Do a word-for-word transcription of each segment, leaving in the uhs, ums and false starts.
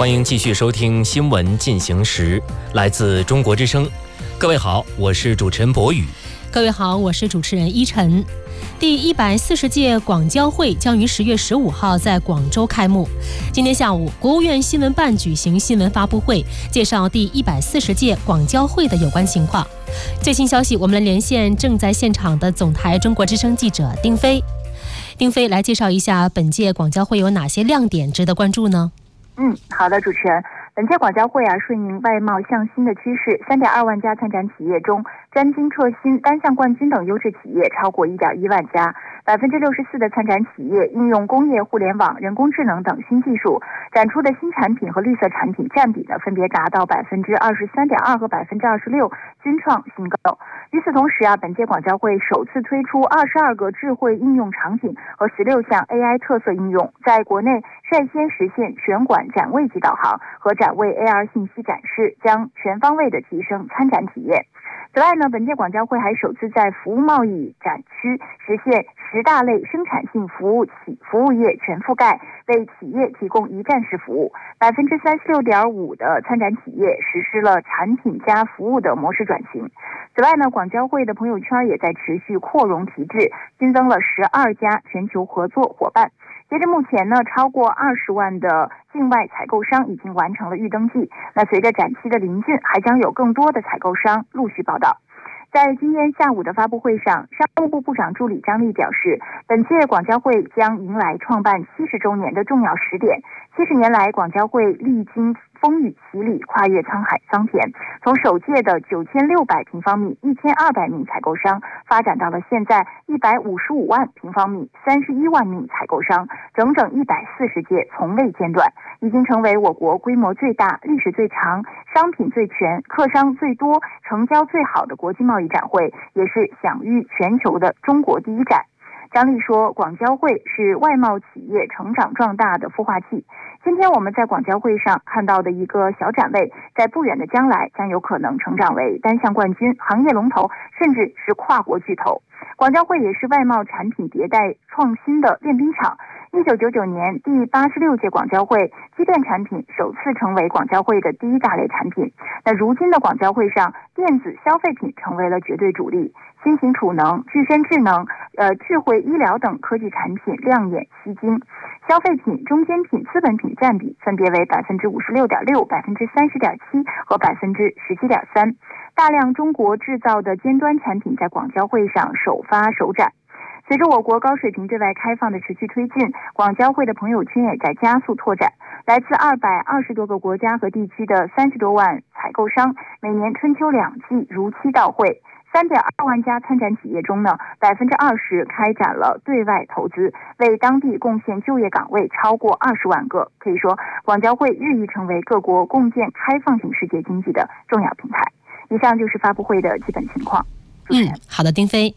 欢迎继续收听新闻进行时，来自中国之声。各位好，我是主持人博宇。 各位好，我是主持人依晨。第一百四十届广交会将于十月十五号在广州开幕。今天下午，国务院新闻办举行新闻发布会，介绍第一百四十届广交会的有关情况。最新消息，我们来连线正在现场的总台中国之声记者丁飞。丁飞来介绍一下本届广交会有哪些亮点值得关注呢？ 嗯，好的，主持人。本届广交会啊，顺应外贸向新的趋势，三点二万家参展企业中，专精创新、单项冠军等优质企业超过一点一万家，百分之六十四的参展企业应用工业互联网、人工智能等新技术，展出的新产品和绿色产品占比呢，分别达到百分之二十三点二和百分之二十六，均创新高。与此同时啊，本届广交会首次推出二十二个智慧应用场景和十六项 A I 特色应用，在国内率先实现全馆展位级导航和展位 A R 信息展示，将全方位的提升参展体验。此外呢，本届广交会还首次在服务贸易展区实现十大类生产性服务企服务业全覆盖，为企业提供一站式服务。百分之三十六点五的参展企业实施了产品加服务的模式转型。此外呢，广交会的朋友圈也在持续扩容提质，新增了十二家全球合作伙伴。截至目前呢，超过二十万的境外采购商已经完成了预登记。那随着展期的临近，还将有更多的采购商陆续报道。在今天下午的发布会上，商务部部长助理张丽表示，本届广交会将迎来创办七十周年的重要时点。七十年来，广交会历经风雨洗礼，跨越沧海桑田，从首届的九千六百平方米、一千二百名采购商，发展到了现在一百五十五万平方米、三十一万名采购商，整整一百四十届从未间断，已经成为我国规模最大、历史最长、商品最全、客商最多、成交最好的国际贸易展会，也是享誉全球的中国第一展。张丽说，广交会是外贸企业成长壮大的孵化器。今天我们在广交会上看到的一个小展位，在不远的将来将有可能成长为单项冠军、行业龙头，甚至是跨国巨头。广交会也是外贸产品迭代创新的练兵场。一九九九年第八十六届广交会，机电产品首次成为广交会的第一大类产品。那如今的广交会上，电子消费品成为了绝对主力，新型储能、具身智能、呃智慧医疗等科技产品亮眼吸睛。消费品、中间品、资本品占比分别为百分之五十六点六、百分之三十点七和百分之十七点三。大量中国制造的尖端产品在广交会上首发首展。随着我国高水平对外开放的持续推进，广交会的朋友圈也在加速拓展。来自二百二十多个国家和地区的三十多万采购商，每年春秋两季如期到会。三点二万家参展企业中呢，百分之二十开展了对外投资，为当地贡献就业岗位超过二十万个。可以说，广交会日益成为各国共建开放型世界经济的重要平台。以上就是发布会的基本情况。 嗯，好的，丁飞。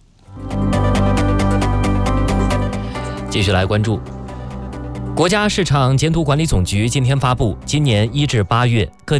继续来关注，国家市场监督管理总局今天发布，今年一至八月各